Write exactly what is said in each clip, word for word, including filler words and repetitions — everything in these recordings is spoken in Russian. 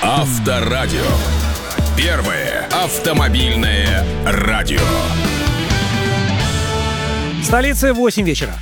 Авторадио. Первое автомобильное радио. В столице восемь вечера.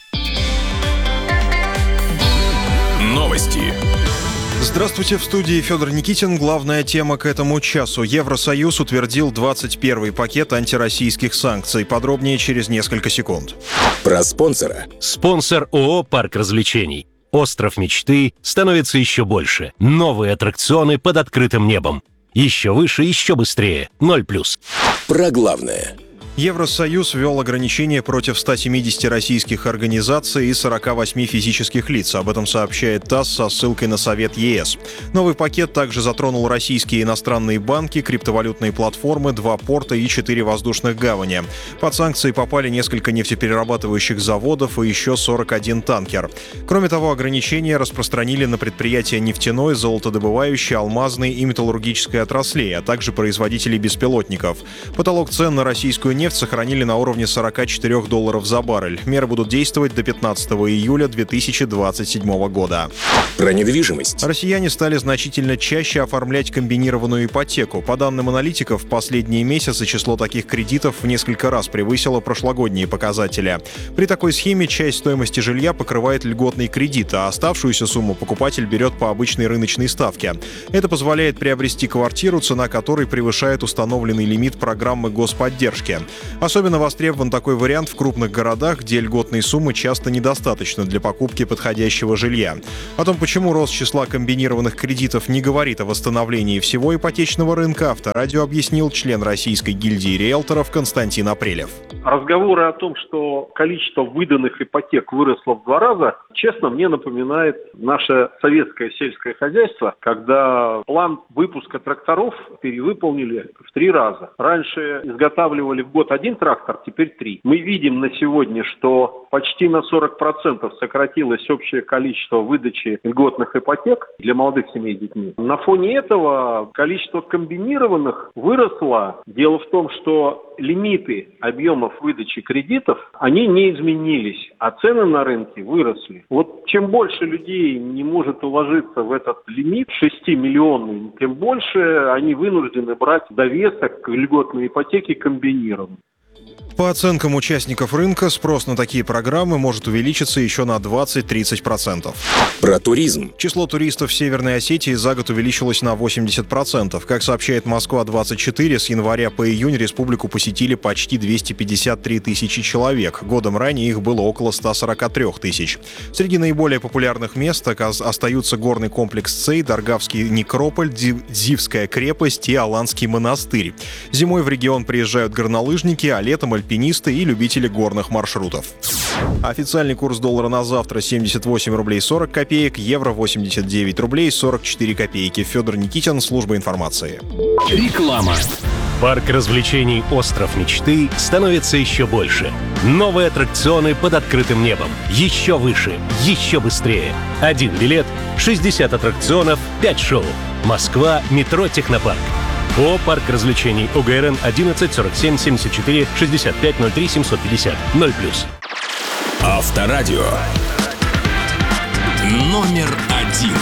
Новости. Здравствуйте, в студии Федор Никитин. Главная тема к этому часу. Евросоюз утвердил двадцать первый пакет антироссийских санкций. Подробнее через несколько секунд. Про спонсора. Спонсор ООО «Парк развлечений». Остров мечты становится еще больше. Новые аттракционы под открытым небом. Еще выше, еще быстрее. Ноль плюс. Про главное. Евросоюз ввел ограничения против ста семидесяти российских организаций и сорока восьми физических лиц. Об этом сообщает ТАСС со ссылкой на Совет ЕС. Новый пакет также затронул российские и иностранные банки, криптовалютные платформы, два порта и четыре воздушных гавани. Под санкции попали несколько нефтеперерабатывающих заводов и еще сорок один танкер. Кроме того, ограничения распространили на предприятия нефтяной, золотодобывающей, алмазной и металлургической отраслей, а также производителей беспилотников. Потолок цен на российскую нефть Нефть сохранили на уровне сорок четыре долларов за баррель. Меры будут действовать до пятнадцатого июля две тысячи двадцать седьмого года. Про недвижимость. Россияне стали значительно чаще оформлять комбинированную ипотеку. По данным аналитиков, в последние месяцы число таких кредитов в несколько раз превысило прошлогодние показатели. При такой схеме часть стоимости жилья покрывает льготный кредит, а оставшуюся сумму покупатель берет по обычной рыночной ставке. Это позволяет приобрести квартиру, цена которой превышает установленный лимит программы господдержки. Особенно востребован такой вариант в крупных городах, где льготные суммы часто недостаточно для покупки подходящего жилья. О том, почему рост числа комбинированных кредитов не говорит о восстановлении всего ипотечного рынка, Авторадио объяснил член Российской гильдии риэлторов Константин Апрелев. Разговоры о том, что количество выданных ипотек выросло в два раза, честно, мне напоминает наше советское сельское хозяйство, когда план выпуска тракторов перевыполнили в три раза. Раньше изготавливали в год один трактор, теперь три. Мы видим на сегодня, что почти на сорок процентов сократилось общее количество выдачи льготных ипотек для молодых семей с детьми. На фоне этого количество комбинированных выросло. Дело в том, что лимиты объемов выдачи кредитов, они не изменились, а цены на рынке выросли. Вот чем больше людей не может уложиться в этот лимит шестимиллионный, тем больше они вынуждены брать довесок к льготной ипотеке комбинированной. По оценкам участников рынка, спрос на такие программы может увеличиться еще на двадцать-тридцать процентов. Про туризм. Число туристов в Северной Осетии за год увеличилось на восемьдесят процентов. Как сообщает Москва двадцать четыре, с января по июнь республику посетили почти двести пятьдесят три тысячи человек. Годом ранее их было около ста сорока трёх тысяч. Среди наиболее популярных мест остаются горный комплекс Цей, Даргавский некрополь, Дзивская крепость и Аланский монастырь. Зимой в регион приезжают горнолыжники, а летом альпинисты и любители горных маршрутов. Официальный курс доллара на завтра семьдесят восемь рублей сорок копеек, евро восемьдесят девять рублей сорок четыре копейки. Федор Никитин, служба информации. Реклама. Парк развлечений «Остров мечты» становится еще больше. Новые аттракционы под открытым небом. Еще выше, еще быстрее. Один билет, шестьдесят аттракционов, пять шоу. Москва, метро «Технопарк». ООО «Парк развлечений», ОГРН одиннадцать сорок семь семьдесят четыре шестьдесят пять ноль три семьсот пятьдесят. ноль плюс. Авторадио. Номер один.